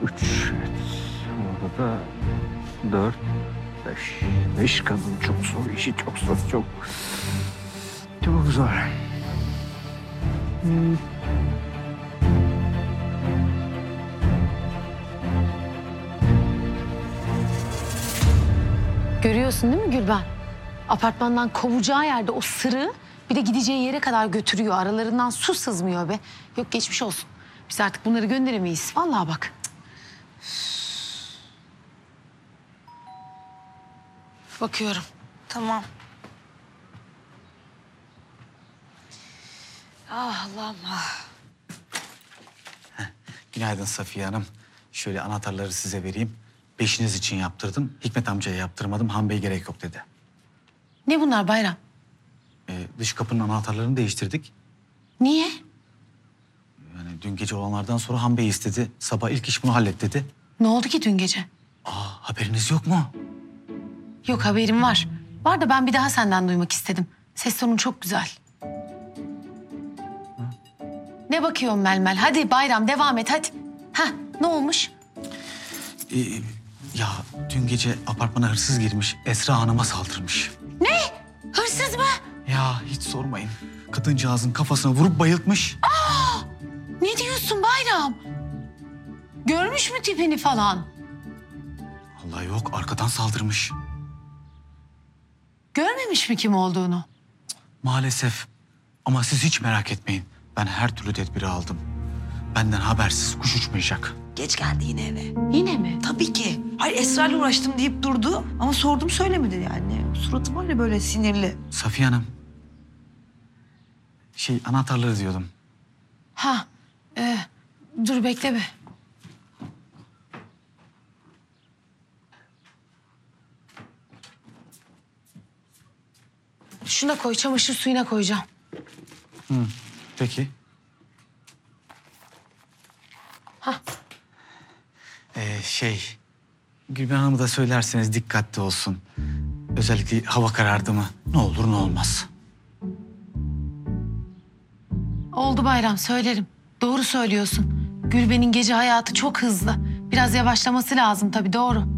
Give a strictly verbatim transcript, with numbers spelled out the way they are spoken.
Üç. Evet. Orada da dört. Beş. Beş kadın çok zor. İşi çok zor. Çok. Çok zor. Hmm. Görüyorsun değil mi Gülben? Apartmandan kovacağı yerde o sırrı bir de gideceği yere kadar götürüyor. Aralarından su sızmıyor be. Yok geçmiş olsun. Biz artık bunları gönderemeyiz. Vallahi bak. Bakıyorum. Tamam. Ah Allah'ım ah. Günaydın Safiye Hanım. Şöyle anahtarları size vereyim. Beşiniz için yaptırdım. Hikmet amcaya yaptırmadım. Han Bey gerek yok dedi. Ne bunlar Bayram? Ee, dış kapının anahtarlarını değiştirdik. Niye? Yani dün gece olanlardan sonra Han Bey istedi. Sabah ilk iş bunu hallet dedi. Ne oldu ki dün gece? Aa, haberiniz yok mu? Yok haberim var. Var da ben bir daha senden duymak istedim. Ses tonun çok güzel. Hı? Ne bakıyorsun Melmel? Hadi Bayram devam et hadi. Heh ne olmuş? Ee, ya dün gece apartmana hırsız girmiş. Esra Hanım'a saldırmış. Ne? Hırsız mı? Ya hiç sormayın. Kadıncağızın kafasına vurup bayıltmış. Aa, ne diyorsun Bayram? Görmüş mü tipini falan? Allah yok, arkadan saldırmış. Görmemiş mi kim olduğunu? Maalesef. Ama siz hiç merak etmeyin. Ben her türlü tedbiri aldım. Benden habersiz kuş uçmayacak. Geç geldi yine eve. Yine mi? Tabii ki. Hayır Esra'yla uğraştım deyip durdu. Ama sordum söylemedi yani. Suratı var ya böyle sinirli. Safiye Hanım. Şey, anahtarları diyordum. Ha, e, dur bekle be. Şuna koy, çamaşır suyuna koyacağım. Hı, peki. Ha. Ee, şey, Gülben Hanım'a da söylerseniz dikkatli olsun. Özellikle hava karardı mı ne olur ne olmaz. Oldu Bayram, söylerim. Doğru söylüyorsun. Gülben'in gece hayatı çok hızlı. Biraz yavaşlaması lazım tabii, doğru.